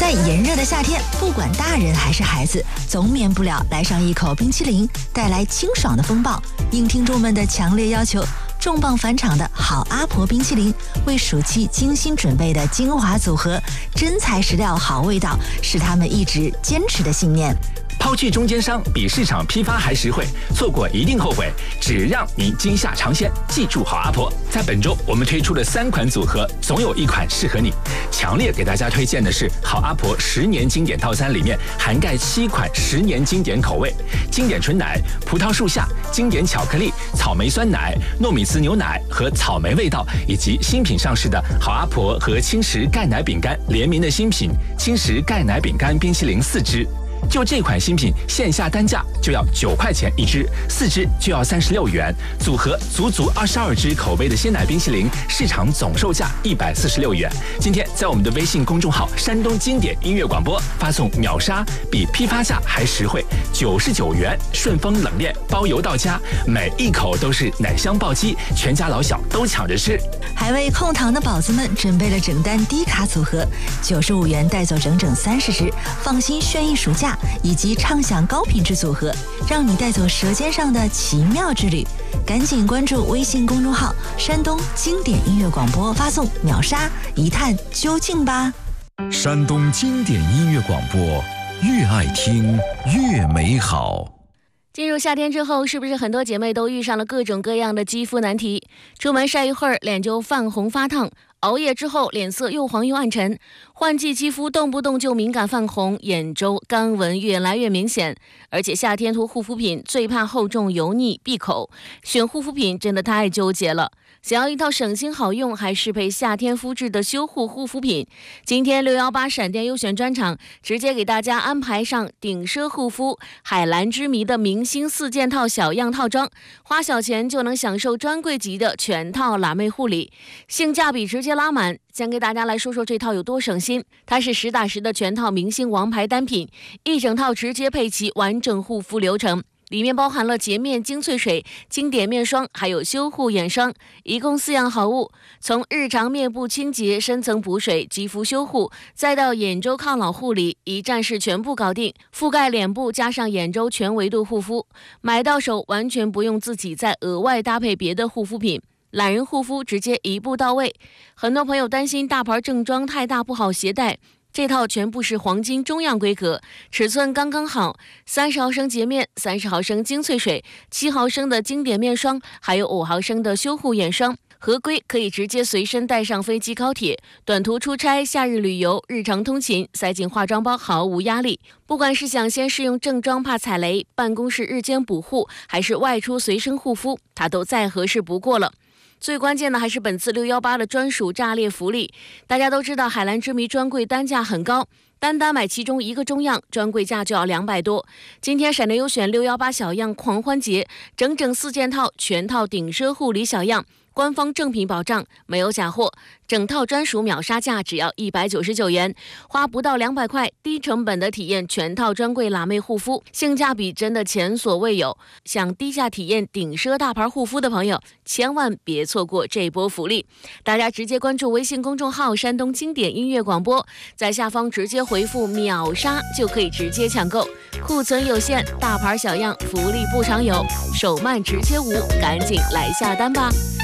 在炎热的夏天，不管大人还是孩子，总免不了来上一口冰淇淋，带来清爽的风暴。应听众们的强烈要求，重磅返场的好阿婆冰淇淋，为暑期精心准备的精华组合，真材实料好味道，是他们一直坚持的信念。 抛去中间商，比市场批发还实惠，错过一定后悔。只让您今夏尝鲜，记住好阿婆。在本周我们推出了3款组合，总有一款适合你。强烈给大家推荐的是好阿婆10年经典套餐，里面涵盖7款10年经典口味：经典纯奶、葡萄树下、经典巧克力、草莓酸奶、糯米糍牛奶和草莓味道，以及新品上市的好阿婆和轻食钙奶饼干联名的新品轻食钙奶饼干冰淇淋4支。就这款新品，线下单价就要9块钱1支，4支就要36元，组合足22支口味的鲜奶冰淇淋，市场总售价146元。今天在我们的微信公众号“山东经典音乐广播”发送秒杀，比批发价还实惠，99元顺丰冷链包邮到家，每一口都是奶香暴击，全家老小都抢着吃。 还为控糖的宝子们准备了整单低卡组合，95元带走整整30支，放心炫逸暑假，以及畅享高品质组合，让你带走舌尖上的奇妙之旅。赶紧关注微信公众号“山东经典音乐广播”，发送秒杀，一探究竟吧。 山东经典音乐广播，越爱听越美好。 进入夏天之后，是不是很多姐妹都遇上了各种各样的肌肤难题？出门晒一会儿，脸就泛红发烫；熬夜之后，脸色又黄又暗沉；换季肌肤动不动就敏感泛红，眼周干纹越来越明显。而且夏天涂护肤品最怕厚重油腻闭口，选护肤品真的太纠结了。想要一套省心好用还适配夏天肤质的修护护肤品，今天618闪电优选专场直接给大家安排上顶奢护肤海蓝之谜的明星4件套小样套装，花小钱就能享受专柜级的全套辣妹护理，性价比直接拉满。先给大家来说说这套有多省心。它是实打实的全套明星王牌单品，一整套直接配齐完整护肤流程，里面包含了洁面精粹水、经典面霜，还有修护眼霜，一共4样好物。从日常面部清洁、深层补水、肌肤修护，再到眼周抗老护理，一站式全部搞定，覆盖脸部加上眼周全维度护肤，买到手完全不用自己再额外搭配别的护肤品。懒人护肤直接一步到位。很多朋友担心大牌正装太大不好携带，这套全部是黄金中样规格，尺寸刚刚好，30毫升洁面，30毫升精粹水，7毫升的经典面霜，还有5毫升的修护眼霜。合规可以直接随身带上飞机高铁，短途出差、夏日旅游、日常通勤塞进化妆包毫无压力。不管是想先试用正装怕踩雷，办公室日间补护，还是外出随身护肤，它都再合适不过了。最关键的还是本次618的专属炸裂福利。大家都知道海蓝之谜专柜单价很高，单买其中1个中样专柜价就要200多。今天闪电优选618小样狂欢节，整4件套全套顶奢护理小样，官方正品保障，没有假货，整套专属秒杀价只要199元，花不到200块，低成本的体验全套专柜辣妹护肤，性价比真的前所未有。想低价体验顶奢大牌护肤的朋友，千万别错过这波福利。大家直接关注微信公众号山东经典音乐广播，在下方直接回复秒杀就可以直接抢购，库存有限，大牌小样福利不常有，手慢直接无，赶紧来下单吧。